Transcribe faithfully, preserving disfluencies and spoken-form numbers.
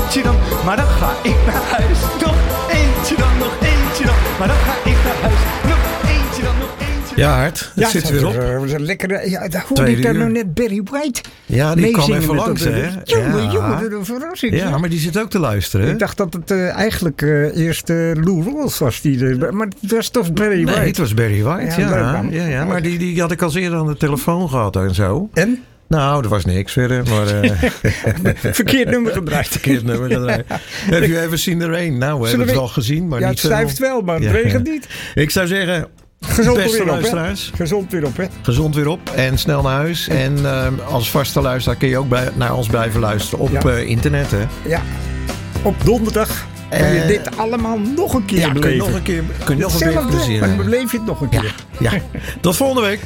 eentje dan, maar dan ga ik naar huis. Nog eentje dan, nog eentje dan, maar dan ga ik naar huis. Nog eentje dan, nog eentje dan. Ja, Hart, het Ja, zit weer op. Dat was lekker. Ja, daar hoorde Tweede ik daar uur. nou net Barry White. Ja, die kwam meezingen even met langs, dat- hè? Jongen, Ja. jongen, wat een verrassing. Ja, zeg. maar die zit ook te luisteren. Ik dacht dat het uh, eigenlijk uh, eerst uh, Lou Rawls was. Die de, maar het was toch Barry White? Nee, het was Barry White, Ja, ja. leuk, Ja, man. ja, ja, maar die, die had ik al eerder aan de telefoon gehad en zo. En? Nou, er was niks verder, maar... Uh, Verkeerd nummer gedraaid. Verkeerd nummer gedraaid. Heb je even Seen the Rain? Nou, we hebben het we- wel gezien, maar Ja, niet het stijft veel. wel, maar het Ja. regent niet. Ik zou zeggen, Gezond beste weer op, hè? luisteraars, Gezond weer op, hè? gezond weer op en snel naar huis. En uh, als vaste luisteraar kun je ook bij, naar ons blijven luisteren op Ja. uh, internet, hè? Ja. Op donderdag kan je Eh, dit allemaal nog een keer Ja, kun je beleven. nog een keer, kun je nog een keer Hetzelfde, plezier maar dan hebben. beleef je het nog een keer. Ja, tot volgende week.